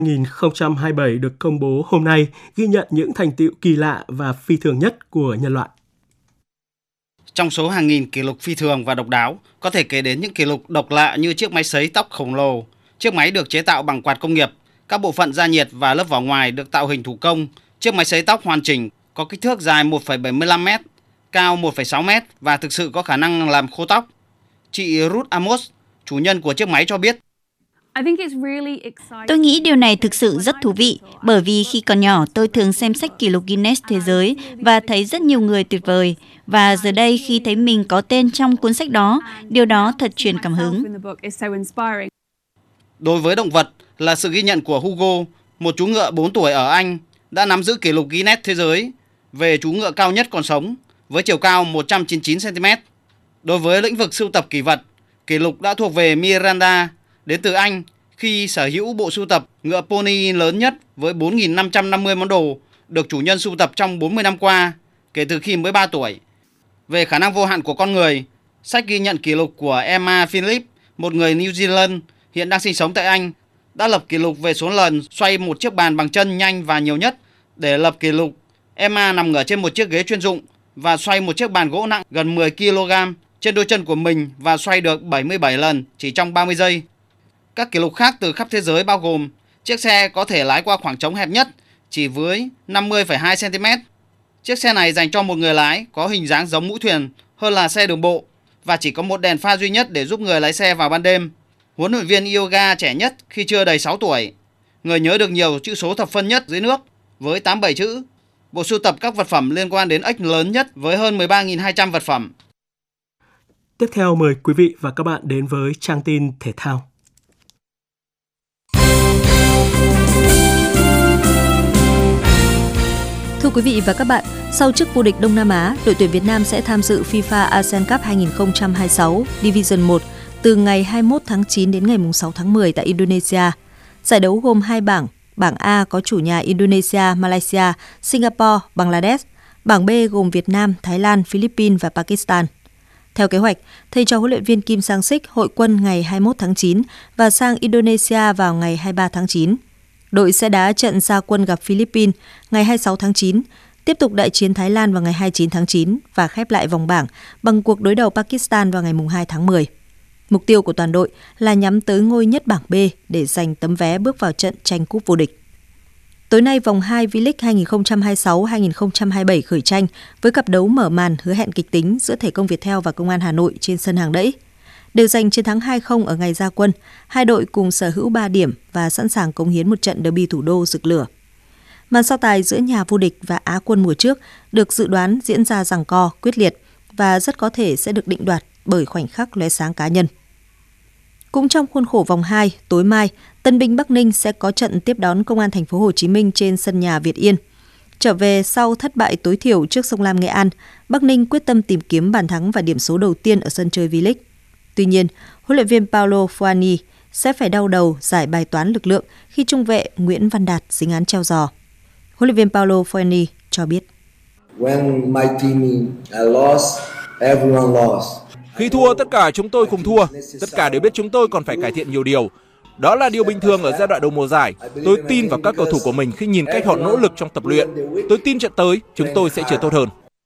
2027 được công bố hôm nay ghi nhận những thành tựu kỳ lạ và phi thường nhất của nhân loại. Trong số hàng nghìn kỷ lục phi thường và độc đáo, có thể kể đến những kỷ lục độc lạ như chiếc máy sấy tóc khổng lồ. Chiếc máy được chế tạo bằng quạt công nghiệp, các bộ phận gia nhiệt và lớp vỏ ngoài được tạo hình thủ công. Chiếc máy sấy tóc hoàn chỉnh, có kích thước dài 1,75 m, cao 1,6 m và thực sự có khả năng làm khô tóc. Chị Ruth Amos, chủ nhân của chiếc máy cho biết. Tôi nghĩ điều này thực sự rất thú vị, bởi vì khi còn nhỏ tôi thường xem sách kỷ lục Guinness Thế giới và thấy rất nhiều người tuyệt vời. Và giờ đây khi thấy mình có tên trong cuốn sách đó, điều đó thật truyền cảm hứng. Đối với động vật là sự ghi nhận của Hugo, một chú ngựa 4 tuổi ở Anh, đã nắm giữ kỷ lục Guinness Thế giới về chú ngựa cao nhất còn sống, với chiều cao 199 cm. Đối với lĩnh vực sưu tập kỷ vật, kỷ lục đã thuộc về Miranda, đến từ Anh, khi sở hữu bộ sưu tập ngựa pony lớn nhất với 4.550 món đồ, được chủ nhân sưu tập trong 40 năm qua, kể từ khi mới 3 tuổi. Về khả năng vô hạn của con người, sách ghi nhận kỷ lục của Emma Phillips, một người New Zealand hiện đang sinh sống tại Anh, đã lập kỷ lục về số lần xoay một chiếc bàn bằng chân nhanh và nhiều nhất. Để lập kỷ lục, Emma nằm ngửa trên một chiếc ghế chuyên dụng và xoay một chiếc bàn gỗ nặng gần 10 kg trên đôi chân của mình và xoay được 77 lần chỉ trong 30 giây. Các kỷ lục khác từ khắp thế giới bao gồm chiếc xe có thể lái qua khoảng trống hẹp nhất chỉ với 50,2 cm. Chiếc xe này dành cho một người lái, có hình dáng giống mũi thuyền hơn là xe đường bộ và chỉ có một đèn pha duy nhất để giúp người lái xe vào ban đêm. Huấn luyện viên yoga trẻ nhất khi chưa đầy 6 tuổi. Người nhớ được nhiều chữ số thập phân nhất dưới nước với 87 chữ. Bộ sưu tập các vật phẩm liên quan đến ếch lớn nhất với hơn 13.200 vật phẩm. Tiếp theo mời quý vị và các bạn đến với trang tin thể thao. Thưa quý vị và các bạn, sau chức vô địch Đông Nam Á, đội tuyển Việt Nam sẽ tham dự FIFA ASEAN Cup 2026 Division 1 từ ngày 21 tháng 9 đến ngày 6 tháng 10 tại Indonesia. Giải đấu gồm 2 bảng. Bảng A có chủ nhà Indonesia, Malaysia, Singapore, Bangladesh. Bảng B gồm Việt Nam, Thái Lan, Philippines và Pakistan. Theo kế hoạch, thầy trò huấn luyện viên Kim Sang-sik hội quân ngày 21 tháng 9 và sang Indonesia vào ngày 23 tháng 9. Đội sẽ đá trận ra quân gặp Philippines ngày 26 tháng 9, tiếp tục đại chiến Thái Lan vào ngày 29 tháng 9 và khép lại vòng bảng bằng cuộc đối đầu Pakistan vào ngày 2 tháng 10. Mục tiêu của toàn đội là nhắm tới ngôi nhất bảng B để giành tấm vé bước vào trận tranh cúp vô địch. Tối nay, vòng 2 V-League 2026-2027 khởi tranh với cặp đấu mở màn hứa hẹn kịch tính giữa Thể công Viettel và Công an Hà Nội trên sân Hàng Đẫy. Đều giành chiến thắng 2-0 ở ngày ra quân, hai đội cùng sở hữu 3 điểm và sẵn sàng cống hiến một trận derby thủ đô rực lửa. Màn so tài giữa nhà vô địch và Á quân mùa trước được dự đoán diễn ra giằng co, quyết liệt và rất có thể sẽ được định đoạt bởi khoảnh khắc lóe sáng cá nhân. Cũng trong khuôn khổ vòng 2, tối mai, Tân binh Bắc Ninh sẽ có trận tiếp đón Công an thành phố Hồ Chí Minh trên sân nhà Việt Yên. Trở về sau thất bại tối thiểu trước Sông Lam Nghệ An, Bắc Ninh quyết tâm tìm kiếm bàn thắng và điểm số đầu tiên ở sân chơi V-League. Tuy nhiên, huấn luyện viên Paulo Fuani sẽ phải đau đầu giải bài toán lực lượng khi trung vệ Nguyễn Văn Đạt dính án treo giò. Huấn luyện viên Paulo Fuani cho biết: When my team lost, everyone lost. Khi thua, tất cả chúng tôi cùng thua. Tất cả đều biết chúng tôi còn phải cải thiện nhiều điều. Đó là điều bình thường ở giai đoạn đầu mùa giải. Tôi tin vào các cầu thủ của mình khi nhìn cách họ nỗ lực trong tập luyện. Tôi tin trận tới chúng tôi sẽ chơi tốt hơn.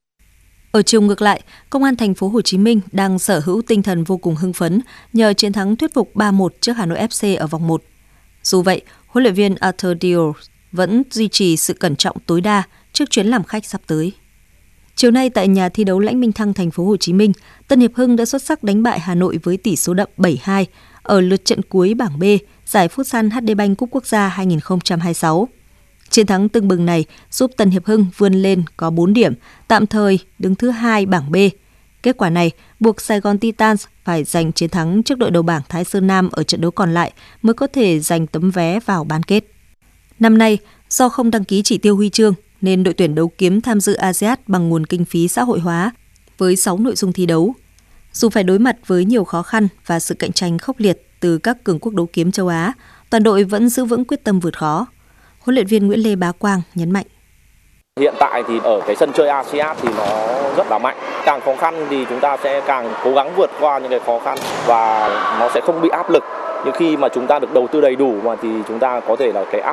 Ở chiều ngược lại, Công an thành phố Hồ Chí Minh đang sở hữu tinh thần vô cùng hưng phấn nhờ chiến thắng thuyết phục 3-1 trước Hà Nội FC ở vòng 1. Dù vậy, huấn luyện viên Arthur Dior vẫn duy trì sự cẩn trọng tối đa trước chuyến làm khách sắp tới. Chiều nay tại nhà thi đấu Lãnh Minh Thăng thành phố Hồ Chí Minh, Tân Hiệp Hưng đã xuất sắc đánh bại Hà Nội với tỷ số đậm 7-2 ở lượt trận cuối bảng B giải Futsal HD Bank Cúp Quốc gia 2026. Chiến thắng tưng bừng này giúp Tân Hiệp Hưng vươn lên có 4 điểm, tạm thời đứng thứ 2 bảng B. Kết quả này buộc Sài Gòn Titans phải giành chiến thắng trước đội đầu bảng Thái Sơn Nam ở trận đấu còn lại mới có thể giành tấm vé vào bán kết. Năm nay, do không đăng ký chỉ tiêu huy chương, nên đội tuyển đấu kiếm tham dự ASEAN bằng nguồn kinh phí xã hội hóa với 6 nội dung thi đấu. Dù phải đối mặt với nhiều khó khăn và sự cạnh tranh khốc liệt từ các cường quốc đấu kiếm châu Á, toàn đội vẫn giữ vững quyết tâm vượt khó. Huấn luyện viên Nguyễn Lê Bá Quang nhấn mạnh: Hiện tại thì ở cái sân chơi ASEAN thì nó rất là mạnh. Càng khó khăn thì chúng ta sẽ càng cố gắng vượt qua những cái khó khăn và nó sẽ không bị áp lực. Nhưng khi mà chúng ta được đầu tư đầy đủ mà thì chúng ta có thể là cái áp